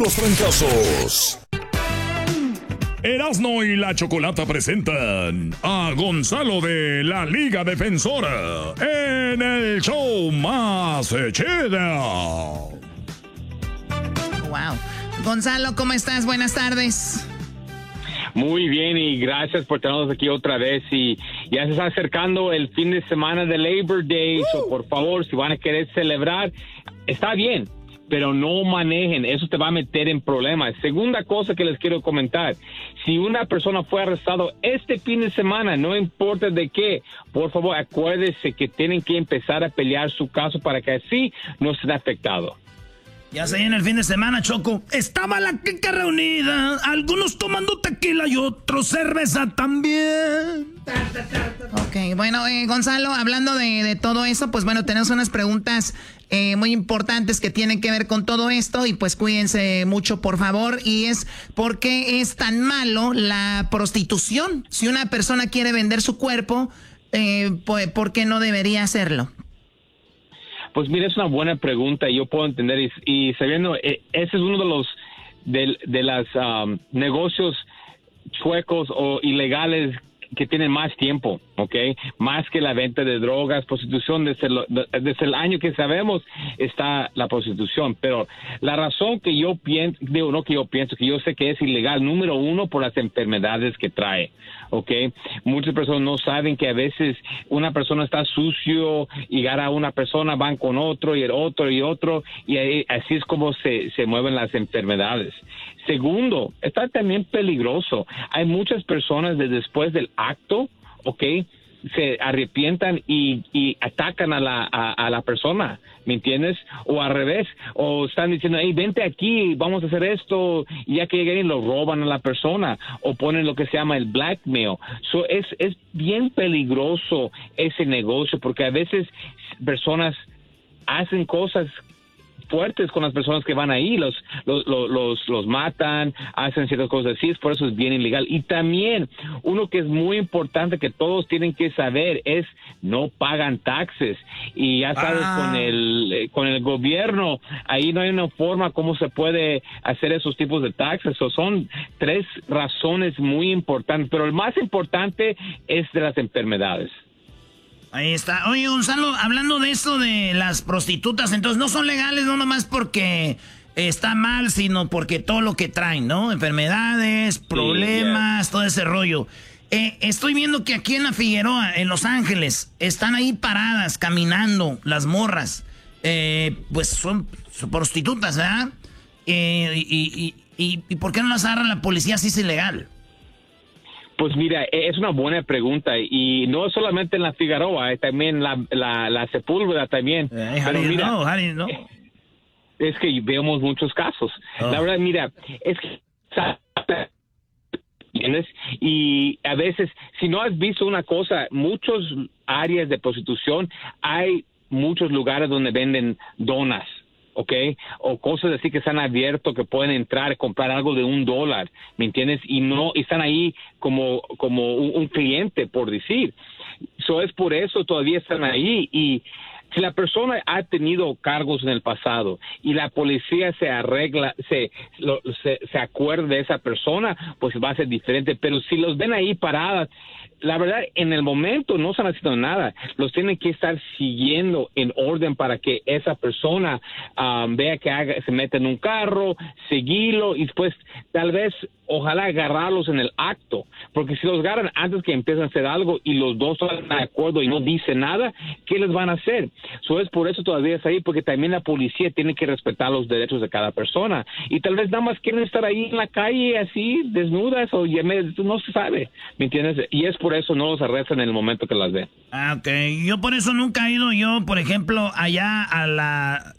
puros trancazos. Erasmo y la Chocolata presentan a Gonzalo de la Liga Defensora en el show más chido. Wow. Gonzalo, ¿cómo estás? Buenas tardes. Muy bien y gracias por tenernos aquí otra vez. Y ya se está acercando el fin de semana de Labor Day. So, por favor, si van a querer celebrar, está bien, pero no manejen, eso te va a meter en problemas. Segunda cosa que les quiero comentar, si una persona fue arrestado este fin de semana, no importa de qué, por favor acuérdense que tienen que empezar a pelear su caso para que así no se afectado. Ya se viene el fin de semana, Choco. Estaba la clica reunida, algunos tomando tequila y otros cerveza también. Ok, bueno, Gonzalo, hablando de todo eso, pues bueno, tenemos unas preguntas muy importantes que tienen que ver con todo esto y pues cuídense mucho, por favor. Y es, ¿por qué es tan malo la prostitución? Si una persona quiere vender su cuerpo, pues, ¿por qué no debería hacerlo? Pues mira, es una buena pregunta y yo puedo entender y sabiendo, ese es uno de los de los negocios chuecos o ilegales que tienen más tiempo, ¿ok? Más que la venta de drogas, prostitución, desde el año que sabemos está la prostitución. Pero la razón que yo pienso, que yo sé que es ilegal, número uno, por las enfermedades que trae, ¿ok? Muchas personas no saben que a veces una persona está sucio y agarra a una persona, van con otro y el otro y otro, y así es como se mueven las enfermedades. Segundo, está también peligroso. Hay muchas personas después del acto, ¿ok?, se arrepientan y atacan a la persona, ¿me entiendes? O al revés, o están diciendo, hey, vente aquí, vamos a hacer esto, y ya que llegan y lo roban a la persona, o ponen lo que se llama el blackmail. So, es bien peligroso ese negocio, porque a veces personas hacen cosas fuertes con las personas que van ahí, los matan, hacen ciertas cosas así, por eso es bien ilegal. Y también, uno que es muy importante que todos tienen que saber es no pagan taxes. Y ya sabes, con el gobierno, ahí no hay una forma cómo se puede hacer esos tipos de taxes. Son tres razones muy importantes, pero el más importante es de las enfermedades. Ahí está. Oye, Gonzalo, hablando de eso de las prostitutas, entonces no son legales no nomás porque está mal, sino porque todo lo que traen, ¿no? Enfermedades, problemas, todo ese rollo. Estoy viendo que aquí en la Figueroa, en Los Ángeles, están ahí paradas, caminando, las morras. Pues son prostitutas, ¿verdad? ¿Y por qué no las agarra la policía si es ilegal? Pues mira, es una buena pregunta y no solamente en la Figueroa, también la Sepúlveda también. Pero mira, no. Es que vemos muchos casos. La verdad, mira, es que ¿entiendes? Y a veces, si no has visto una cosa, muchas áreas de prostitución, hay muchos lugares donde venden donas, ¿ok? O cosas así que están abiertos, que pueden entrar, comprar algo de $1, ¿me entiendes? Y no están ahí como un cliente, por decir. Es por eso todavía están ahí. Y si la persona ha tenido cargos en el pasado y la policía se acuerda de esa persona, pues va a ser diferente. Pero si los ven ahí paradas, la verdad, en el momento no están haciendo nada. Los tienen que estar siguiendo en orden para que esa persona vea que se mete en un carro, seguirlo y después tal vez, ojalá agarrarlos en el acto. Porque si los agarran antes que empiecen a hacer algo y los dos están de acuerdo y no dicen nada, ¿qué les van a hacer? Es por eso todavía es ahí, porque también la policía tiene que respetar los derechos de cada persona. Y tal vez nada más quieren estar ahí en la calle así, desnudas, o no se sabe, ¿me entiendes? Y es por eso no los arrestan en el momento que las ven. Ok. Yo por eso nunca he ido por ejemplo, allá a la